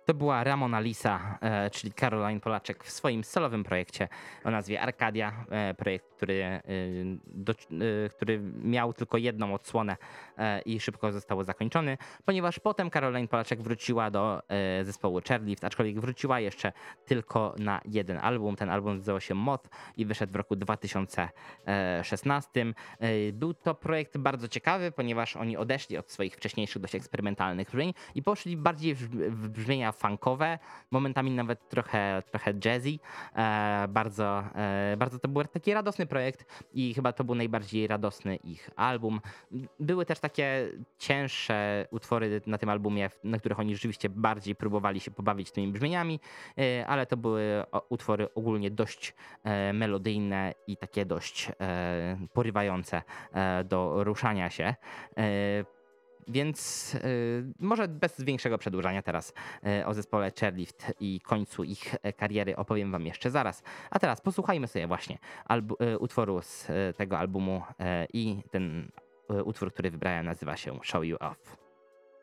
To była Ramona Lisa, czyli Caroline Polaczek w swoim solowym projekcie o nazwie Arcadia. Projekt, który miał tylko jedną odsłonę i szybko został zakończony, ponieważ potem Caroline Polaczek wróciła do zespołu Chairlift, aczkolwiek wróciła jeszcze tylko na jeden album. Ten album nazywał się Moth i wyszedł w roku 2016. Był to projekt bardzo ciekawy, ponieważ oni odeszli od swoich wcześniejszych dość eksperymentalnych brzmień i poszli bardziej w brzmienia funkowe, momentami nawet trochę jazzy. Bardzo to był taki radosny projekt i chyba to był najbardziej radosny ich album. Były też takie cięższe utwory na tym albumie, na których oni rzeczywiście bardziej próbowali się pobawić tymi brzmieniami, ale to były utwory ogólnie dość melodyjne i takie dość porywające do ruszania się. Więc może bez większego przedłużania teraz o zespole Chairlift i końcu ich kariery opowiem wam jeszcze zaraz. A teraz posłuchajmy sobie właśnie utworu z tego albumu i ten utwór, który wybrałem, nazywa się Show You Off.